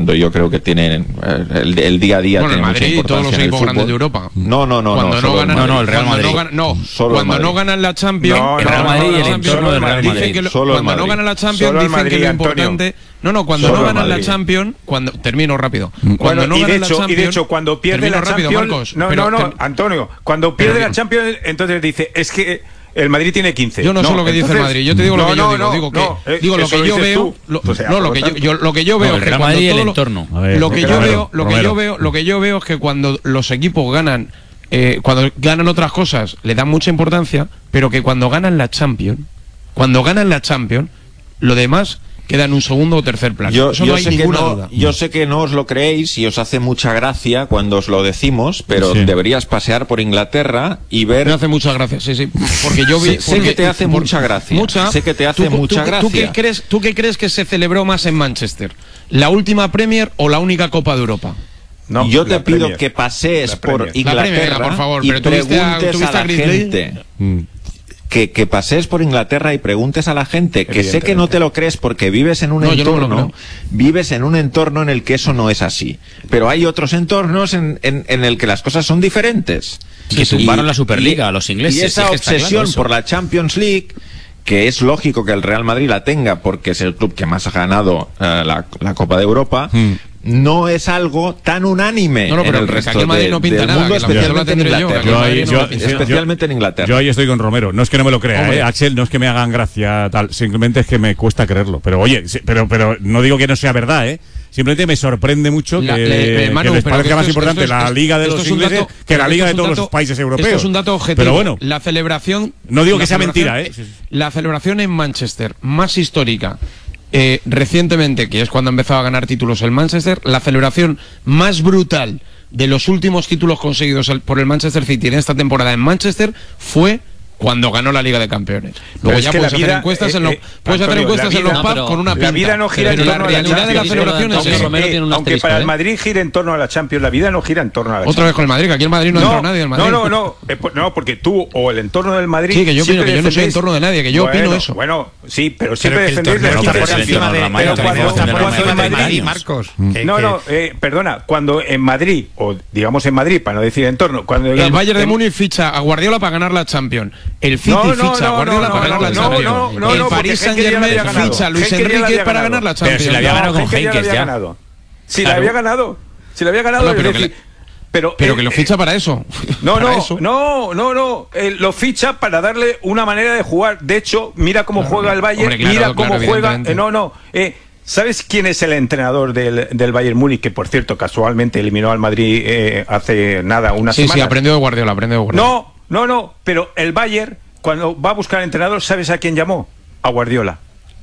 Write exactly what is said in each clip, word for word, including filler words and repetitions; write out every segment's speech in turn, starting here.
cuando yo creo que tienen eh, el, el día a día bueno, tiene el Madrid mucha y todos los importancia en el equipos fútbol. grandes de Europa. No, no, no, cuando no, no, solo ganan, el no, no, el Real cuando Madrid. no, ganan, no, Solo el cuando Madrid. no ganan la Champions, No, el Real no, Madrid no, y el no, entorno solo del el Real Madrid. dicen que lo- Solo el cuando no Madrid. ganan la Champions Solo el dicen Madrid, que lo Antonio. importante no no cuando Solo no el ganan la Madrid. Champions cuando termino rápido Bueno, cuando no y, de ganan la hecho, Champions y de hecho cuando pierde termino la rápido, Champions Marcos, no pero no no que- Antonio cuando pierde pero la que- Champions entonces dice es que el Madrid tiene quince. yo no, sé lo que dice el Madrid, yo te digo lo no, que yo no, digo, no, digo que no, eh, digo lo eso que yo dices veo, tú. lo, O sea, no por lo lo que yo, tanto- yo lo que yo veo No, es el que Real cuando Madrid y el todo lo- entorno. A ver, lo que yo Romero, veo, lo que Romero. yo veo, lo que yo veo es que cuando los equipos ganan eh, cuando ganan otras cosas le dan mucha importancia, pero que cuando ganan la Champions, cuando ganan la Champions, lo demás queda en un segundo o tercer plano. Yo, Eso yo no hay sé que ninguna no, duda. yo sé que no os lo creéis y os hace mucha gracia cuando os lo decimos, pero Sí. deberías pasear por Inglaterra y ver. Me hace mucha gracia, sí, sí. Porque yo vi. Sé- sé porque- que te hace por- mucha gracia. Mucha. Sé que te hace ¿Tú- mucha tú- gracia. ¿tú qué, crees, ¿Tú qué crees que se celebró más en Manchester? ¿La última Premier o la única Copa de Europa? No, yo te la pido Premier. que pasees La por Premier. La Premier, Inglaterra venga, por favor, y pero tuviste a- preguntes a, tuviste a la Grizzly. gente. Mm. Que, que pasees por Inglaterra y preguntes a la gente, que sé que no te lo crees porque vives en un No, yo no me lo entorno, creo. vives en un entorno en el que eso no es así. Pero hay otros entornos en, en, en el que las cosas son diferentes. Sí, que tumbaron la Superliga a los ingleses, Y sí, esa es que está obsesión claro eso. por la Champions League, que es lógico que el Real Madrid la tenga porque es el club que más ha ganado eh, la, la Copa de Europa, Mm. no es algo tan unánime No, no, pero en el que resto aquí el Madrid de- no pinta del nada, mundo, que la mejor la especialmente en tendré yo, Inglaterra. que el Yo ahí- Madrid no yo- lo pinta. especialmente en Inglaterra. Yo ahí estoy con Romero. No es que no me lo crea, Hombre. ¿eh? Axel, no es que me hagan gracia tal. Simplemente es que me cuesta creerlo. Pero oye, sí, pero, pero no digo que no sea verdad, ¿eh? Simplemente me sorprende mucho La- que, le- eh, Manu, que les pero parezca que más esto es- importante esto es- la Liga de esto los es un ingleses dato- que pero la esto Liga es de un todos dato- los países europeos. Esto es un dato objetivo. Pero bueno, La celebración. No digo la que sea celebración- mentira, ¿eh? Sí, sí. La celebración en Manchester más histórica eh, recientemente, que es cuando ha empezado a ganar títulos el Manchester, la celebración más brutal de los últimos títulos conseguidos el- por el Manchester City en esta temporada en Manchester fue cuando ganó la Liga de Campeones. Luego es ya que puedes la hacer vida, encuestas eh, en los, eh, puedes hacer Antonio, encuestas la en los vida- pubs no, pero con una La pinta. vida no gira en Pero la torno a la realidad de la Champions. celebración es Aunque esa. Romero Eh, tiene un aunque asterisco, para el ¿eh? Madrid gire en torno a la Champions, la vida no gira en torno a la Champions. Otra vez con el Madrid, que aquí el Madrid no ha entrado nadie del Madrid. No, no, no, eh, pues, no, porque tú o el entorno del Madrid. Sí, que yo opino siempre que yo no soy defendéis- entorno de nadie, que yo bueno, opino eso. Bueno, sí, pero siempre Pero que el defendéis torneo la está por Champions. encima de- Pero pero cuando- está por cuando encima en de Madrid, Madrid, Marcos. que- no, que- no, eh, perdona, cuando en Madrid, o digamos en Madrid, para no decir entorno, cuando El digamos- Bayern de en- Múnich ficha a Guardiola para ganar la Champions. El City No, no, ficha a no, Guardiola no, para ganar no, la no, Champions. no, no, el no, porque Paris Saint Henry ya la Germain había ganado. ficha a Luis Henry ya la Enrique había para ganado. ganar la Pero si Champions. la había No, ganado con Henry ya la Henkes había ya. ganado. Si Claro. la había ganado. Si la había ganado, No, yo pero quiero que decir- pero, Pero eh, que lo eh, ficha para eso. No, Para no, eso. no, no, no. Eh, lo ficha para darle una manera de jugar. De hecho, mira cómo Claro, juega el Bayern, hombre, claro, mira claro, cómo juega. evidentemente. eh, no, no. Eh, ¿Sabes quién es el entrenador del, del Bayern Múnich? Que por cierto, casualmente eliminó al Madrid eh, hace nada, una Sí, semana. sí, aprendió de Guardiola, aprendió de Guardiola. No, no, no. Pero el Bayern, cuando va a buscar entrenador, ¿sabes a quién llamó? A Guardiola.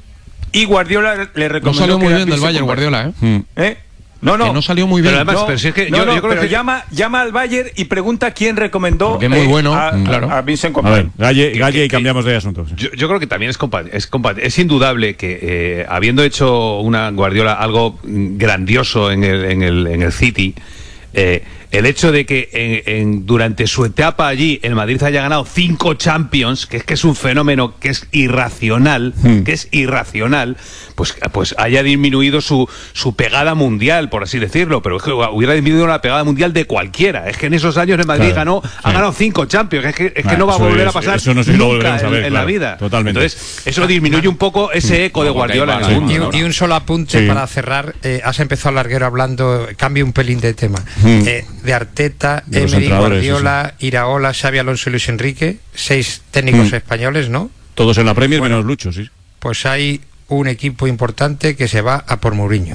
Y Guardiola le No recomendó. salió que muy era bien del Bayern viceconver- Guardiola, ¿eh? ¿Eh? No, no. Que no salió muy bien. Pero además, No, pero si es que no, yo, no, yo creo pero que llama, llama al Bayern y pregunta quién recomendó Porque es muy bueno, a, claro. a, a Vincent A ver, Kompany. Galle, Que- Galle que- y cambiamos de asunto. sí. Yo, yo creo que también es compa- es compa- es indudable que eh, habiendo hecho una Guardiola algo mm, grandioso en el, en el, en el City, eh, el hecho de que en, en- durante su etapa allí el Madrid haya ganado cinco Champions, que es que es un fenómeno que es irracional, Hmm. que es irracional, pues, pues haya disminuido su, su pegada mundial, por así decirlo, pero es que hubiera disminuido la pegada mundial de cualquiera. Es que en esos años el Madrid Claro, ganó, ha sí. ganado cinco Champions, es que, es que Bueno, no va a eso volver es- a pasar eso no sé si lo nunca volveremos a en, ver, en la claro, vida. totalmente. Entonces, eso disminuye un poco ese eco de No, porque Guardiola en hay el varios. mundo. Mm. ¿no? Sí. Mm. no. Y un solo apunte Sí. para cerrar. Eh, has empezado larguero hablando, cambio un pelín de tema. Mm. Eh, de Arteta, De los Emery, entrenadores, Guardiola, Iraola, Xavi Alonso y Luis Enrique, seis técnicos Mm. españoles, ¿no? Todos en la Premier menos Lucho, sí. Pues hay un equipo importante que se va a por Mourinho.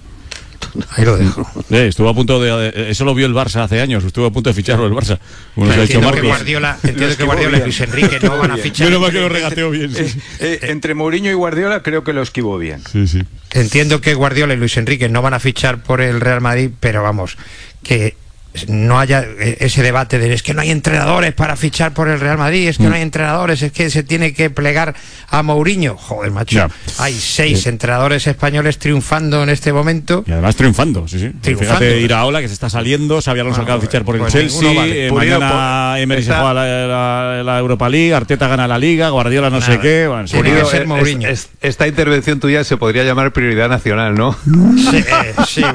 Ahí lo dejo. Eh, estuvo a punto de. eh, Eso lo vio el Barça hace años. Estuvo a punto de ficharlo el Barça. Como nos ha dicho Entiendo que Marcos. Guardiola, entiendo Lo que esquivó Guardiola y bien. Luis Enrique no van a fichar. Menos mal que lo regateó bien. Sí, Eh, eh, entre Mourinho y Guardiola creo que lo esquivó bien. sí. sí. Entiendo que Guardiola y Luis Enrique no van a fichar por el Real Madrid, pero vamos, que no haya eh, ese debate de es que no hay entrenadores para fichar por el Real Madrid, es que no hay entrenadores, es que se tiene que plegar a Mourinho. Joder, macho, Ya. hay seis entrenadores españoles triunfando en este momento. Y además triunfando, sí, sí. Triunfando. Fíjate, Iraola, que se está saliendo, Xavi Alonso Bueno, acaba de fichar por el pues Chelsea, ninguno vale. eh, Pulido, mañana por- Emery se está- juega la, la- la Europa League, Arteta gana la Liga, Guardiola no sé Nada. qué. Bueno, sí, Tiene no. que ser Es- Mourinho. es- esta intervención tuya se podría llamar prioridad nacional, ¿no? Sí, eh, sí,